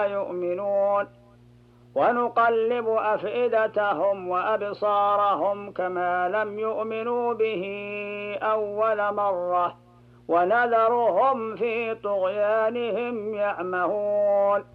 يؤمنون ونقلب أفئدتهم وأبصارهم كما لم يؤمنوا به أول مرة ونذرهم في طغيانهم يعمهون